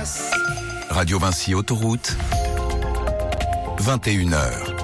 Radio Vinci Autoroute, 21h.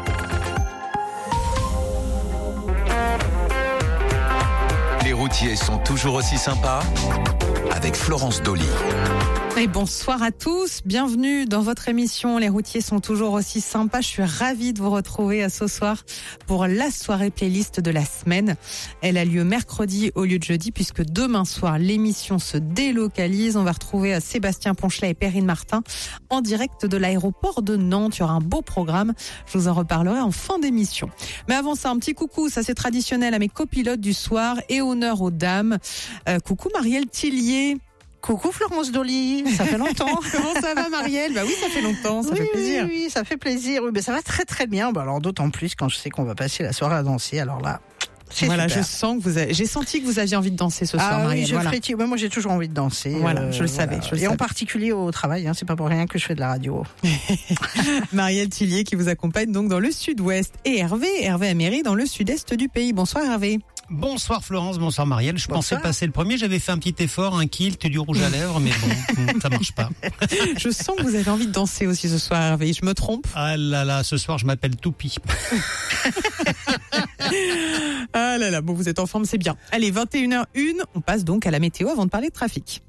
Les routiers sont toujours aussi sympas avec Florence Dolly. Et bonsoir à tous, bienvenue dans votre émission. Les routiers sont toujours aussi sympas. Je suis ravie de vous retrouver ce soir pour la soirée playlist de la semaine. Elle a lieu mercredi au lieu de jeudi puisque demain soir l'émission se délocalise. On va retrouver Sébastien Ponchelet et Perrine Martin en direct de l'aéroport de Nantes. Il y aura un beau programme, je vous en reparlerai en fin d'émission. Mais avant ça, un petit coucou, ça c'est traditionnel à mes copilotes du soir et honneur aux dames. Coucou Marielle Tillier. Coucou Florence Dolly, ça fait longtemps. Comment ça va Marielle ? Bah oui, ça fait longtemps, ça fait plaisir. Oui, ça fait plaisir. Oui, mais ça va très très bien. Bah alors d'autant plus quand je sais qu'on va passer la soirée à danser. Alors là, c'est voilà, super. J'ai senti que vous aviez envie de danser ce soir, Marielle. Oui, voilà. Moi j'ai toujours envie de danser. Voilà, je le savais. Et en particulier au travail, c'est pas pour rien que je fais de la radio. Marielle Tillier qui vous accompagne donc dans le sud-ouest. Et Hervé Améry dans le sud-est du pays. Bonsoir Hervé. Bonsoir Florence, bonsoir Marielle. Je pensais passer le premier, j'avais fait un petit effort, un kilt, du rouge à lèvres, mais bon, ça marche pas. Je sens que vous avez envie de danser aussi ce soir, Hervé. Je me trompe ? Ah là là, ce soir je m'appelle Toupie. Ah là là, bon vous êtes en forme, c'est bien. Allez, 21h01, on passe donc à la météo avant de parler de trafic.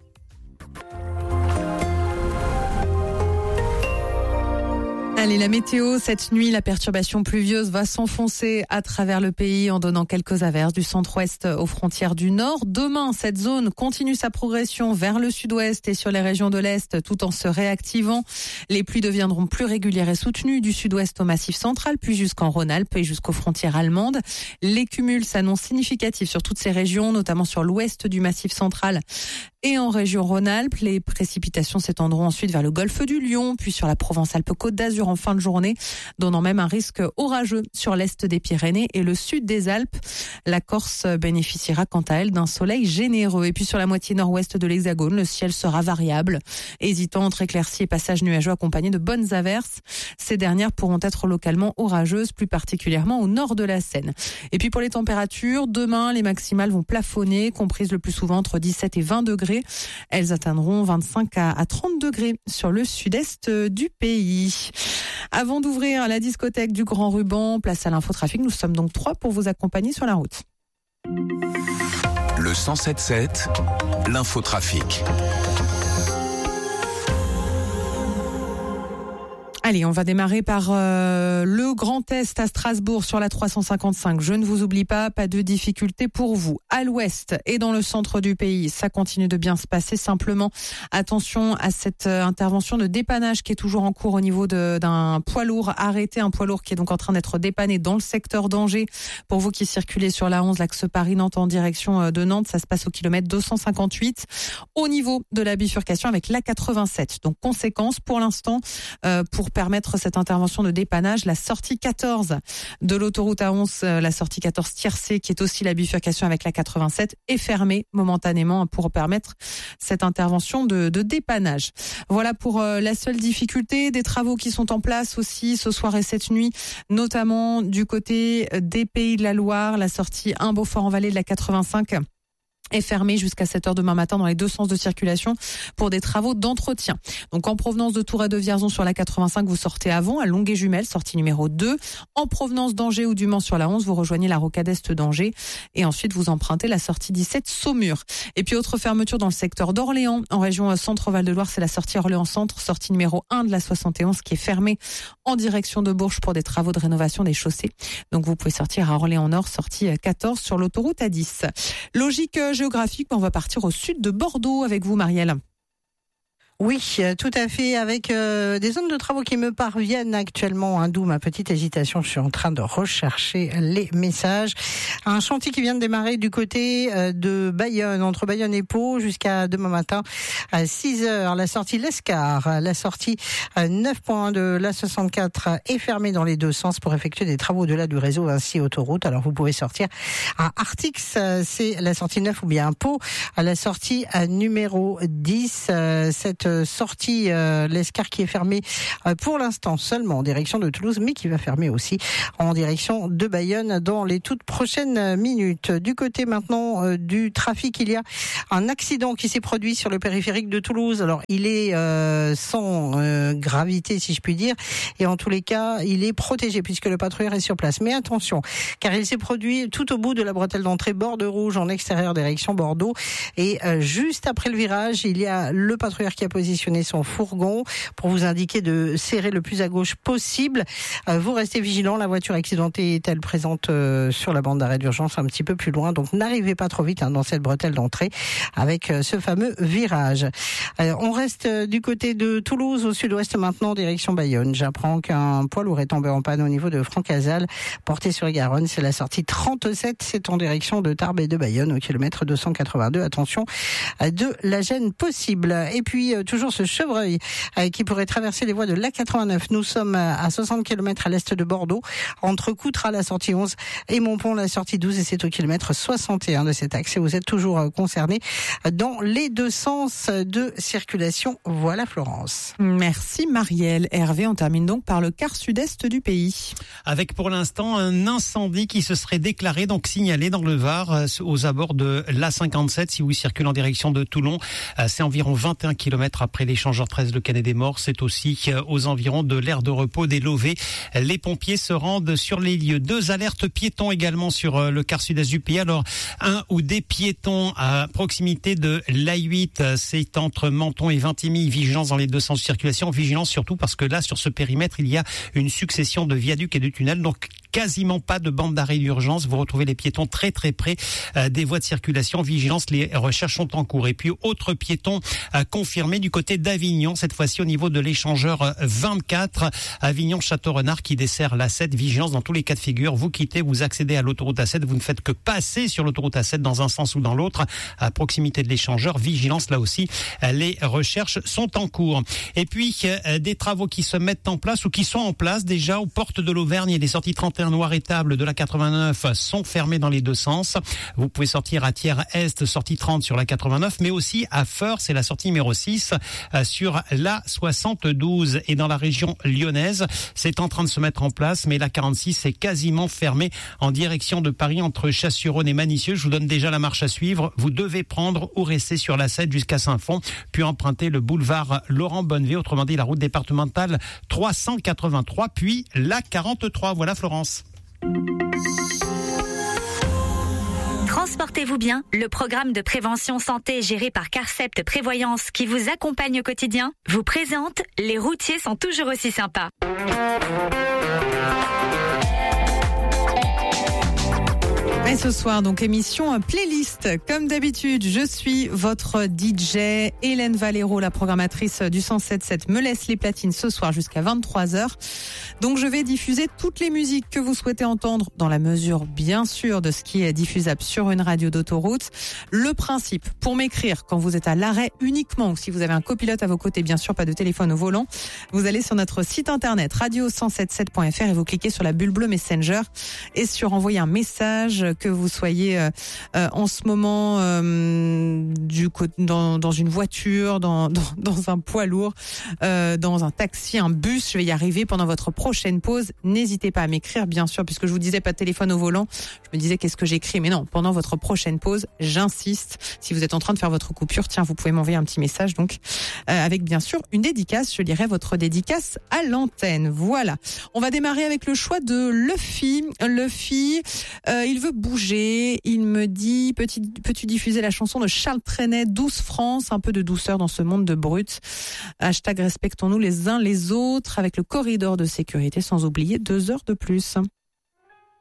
Allez, la météo, cette nuit, la perturbation pluvieuse va s'enfoncer à travers le pays en donnant quelques averses du centre-ouest aux frontières du nord. Demain, cette zone continue sa progression vers le sud-ouest et sur les régions de l'est tout en se réactivant. Les pluies deviendront plus régulières et soutenues du sud-ouest au massif central, puis jusqu'en Rhône-Alpes et jusqu'aux frontières allemandes. Les cumuls s'annoncent significatifs sur toutes ces régions, notamment sur l'ouest du massif central et en région Rhône-Alpes. Les précipitations s'étendront ensuite vers le golfe du Lion, puis sur la Provence-Alpes-Côte d'Azur en fin de journée, donnant même un risque orageux sur l'est des Pyrénées et le sud des Alpes. La Corse bénéficiera quant à elle d'un soleil généreux. Et puis sur la moitié nord-ouest de l'Hexagone, le ciel sera variable, hésitant entre éclaircies et passages nuageux accompagnés de bonnes averses. Ces dernières pourront être localement orageuses, plus particulièrement au nord de la Seine. Et puis pour les températures, demain, les maximales vont plafonner, comprises le plus souvent entre 17 et 20 degrés. Elles atteindront 25 à 30 degrés sur le sud-est du pays. Avant d'ouvrir la discothèque du Grand Ruban, place à l'infotrafic, nous sommes donc 3 pour vous accompagner sur la route. Le 107.7, l'infotrafic. Allez, on va démarrer par le Grand Est à Strasbourg sur la 355. Je ne vous oublie pas de difficultés pour vous. À l'ouest et dans le centre du pays, ça continue de bien se passer. Simplement, attention à cette intervention de dépannage qui est toujours en cours au niveau d'un poids lourd arrêté. Un poids lourd qui est donc en train d'être dépanné dans le secteur d'Angers. Pour vous qui circulez sur la 11, l'axe Paris-Nantes en direction de Nantes, ça se passe au kilomètre 258 au niveau de la bifurcation avec la 87. Donc, conséquence pour l'instant, pour permettre cette intervention de dépannage, la sortie 14 de l'autoroute A11, la sortie 14 Tiercé, qui est aussi la bifurcation avec la 87, est fermée momentanément pour permettre cette intervention de dépannage. Voilà pour la seule difficulté. Des travaux qui sont en place aussi ce soir et cette nuit, notamment du côté des Pays de la Loire, la sortie Beaufort-en-Vallée de la 85 est fermé jusqu'à 7h demain matin dans les deux sens de circulation pour des travaux d'entretien. Donc en provenance de Tours et de Vierzon sur la 85, vous sortez avant, à Longuet-Jumelles, sortie numéro 2. En provenance d'Angers ou du Mans sur la 11, vous rejoignez la rocade est d'Angers et ensuite vous empruntez la sortie 17 Saumur. Et puis autre fermeture dans le secteur d'Orléans, en région Centre-Val de Loire, c'est la sortie Orléans-Centre, sortie numéro 1 de la 71 qui est fermée en direction de Bourges pour des travaux de rénovation des chaussées. Donc vous pouvez sortir à Orléans-Nord, sortie 14 sur l'autoroute A10. Logique géographique, on va partir au sud de Bordeaux avec vous, Marielle. Oui, tout à fait, avec des zones de travaux qui me parviennent actuellement, d'où ma petite hésitation. Je suis en train de rechercher les messages. Un chantier qui vient de démarrer du côté de Bayonne, entre Bayonne et Pau, jusqu'à demain matin à 6h. La sortie Lescar, la sortie 9.1 de la 64 est fermée dans les deux sens pour effectuer des travaux au-delà du réseau Vinci Autoroute. Alors vous pouvez sortir à Artix, c'est la sortie 9, ou bien à Pau, à la sortie numéro 10. Cette cette sortie l'Escar qui est fermée pour l'instant seulement en direction de Toulouse, mais qui va fermer aussi en direction de Bayonne dans les toutes prochaines minutes. Du côté maintenant du trafic, il y a un accident qui s'est produit sur le périphérique de Toulouse. Alors il est sans gravité si je puis dire, et en tous les cas il est protégé puisque le patrouilleur est sur place. Mais attention, car il s'est produit tout au bout de la bretelle d'entrée bord de rouge en extérieur direction Bordeaux, et juste après le virage il y a le patrouilleur qui a positionné son fourgon pour vous indiquer de serrer le plus à gauche possible. Vous restez vigilant, la voiture accidentée est-elle présente sur la bande d'arrêt d'urgence un petit peu plus loin, donc n'arrivez pas trop vite dans cette bretelle d'entrée avec ce fameux virage. On reste du côté de Toulouse au sud-ouest maintenant direction Bayonne. J'apprends qu'un poids lourd est tombé en panne au niveau de Francazal, porté sur Garonne. C'est la sortie 37, c'est en direction de Tarbes et de Bayonne au kilomètre 282. Attention de la gêne possible. Et puis toujours ce chevreuil qui pourrait traverser les voies de l'A89. Nous sommes à 60 km à l'est de Bordeaux, entre Coutras la sortie 11 et Montpont la sortie 12, et c'est au kilomètre 61 de cet axe. Et vous êtes toujours concernés dans les deux sens de circulation. Voilà Florence. Merci Marielle. Hervé, on termine donc par le quart sud-est du pays. Avec pour l'instant un incendie qui se serait déclaré, donc signalé dans le Var, aux abords de l'A57, si vous circulez en direction de Toulon. C'est environ 21 km après l'échangeur 13 de Canet-des-Morts. C'est aussi aux environs de l'aire de repos des Lovés. Les pompiers se rendent sur les lieux. 2 alertes piétons également sur le quart sud-est du pays. Alors, un ou des piétons à proximité de l'A8, c'est entre Menton et Vintimille. Vigilance dans les deux sens de circulation. Vigilance surtout parce que là, sur ce périmètre, il y a une succession de viaducs et de tunnels. Donc, quasiment pas de bande d'arrêt d'urgence. Vous retrouvez les piétons très très près des voies de circulation. Vigilance, les recherches sont en cours. Et puis, autre piéton confirmé du côté d'Avignon, cette fois-ci au niveau de l'échangeur 24, Avignon-Château-Renard qui dessert l'A7. Vigilance dans tous les cas de figure. Vous quittez, vous accédez à l'autoroute A7, vous ne faites que passer sur l'autoroute A7 dans un sens ou dans l'autre, à proximité de l'échangeur. Vigilance, là aussi, les recherches sont en cours. Et puis, des travaux qui se mettent en place ou qui sont en place déjà aux portes de l'Auvergne, et les sorties 31 noir et table de la 89 sont fermées dans les deux sens. Vous pouvez sortir à Thiers-Est, sortie 30 sur la 89, mais aussi à Feurs, c'est la sortie numéro 6 sur la 72. Et dans la région lyonnaise, c'est en train de se mettre en place, mais la 46 est quasiment fermée en direction de Paris entre Chasse-sur-Rhône et Manicieux. Je vous donne déjà la marche à suivre. Vous devez prendre ou rester sur la 7 jusqu'à Saint-Fond, puis emprunter le boulevard Laurent Bonnevie, autrement dit la route départementale 383, puis la 43. Voilà Florence. Transportez-vous bien, le programme de prévention santé géré par Carcept Prévoyance qui vous accompagne au quotidien vous présente Les routiers sont toujours aussi sympas. Et ce soir, donc, émission playlist. Comme d'habitude, je suis votre DJ. Hélène Valero, la programmatrice du 107.7, me laisse les platines ce soir jusqu'à 23h. Donc, je vais diffuser toutes les musiques que vous souhaitez entendre dans la mesure, bien sûr, de ce qui est diffusable sur une radio d'autoroute. Le principe, pour m'écrire quand vous êtes à l'arrêt uniquement, ou si vous avez un copilote à vos côtés, bien sûr, pas de téléphone au volant, vous allez sur notre site internet radio177.fr et vous cliquez sur la bulle bleue Messenger et sur envoyer un message, que vous soyez en ce moment dans une voiture, dans un poids lourd, dans un taxi, un bus, je vais y arriver pendant votre prochaine pause. N'hésitez pas à m'écrire, bien sûr, puisque je vous disais pas de téléphone au volant. Je me disais qu'est-ce que j'écris, mais non, pendant votre prochaine pause, j'insiste. Si vous êtes en train de faire votre coupure, tiens, vous pouvez m'envoyer un petit message, donc avec bien sûr une dédicace. Je lirai votre dédicace à l'antenne. Voilà. On va démarrer avec le choix de Luffy. Luffy, il veut bouger. Il me dit, peux-tu diffuser la chanson de Charles Trenet, Douce France, un peu de douceur dans ce monde de brut. Hashtag respectons-nous les uns les autres avec le corridor de sécurité, sans oublier 2 heures de plus.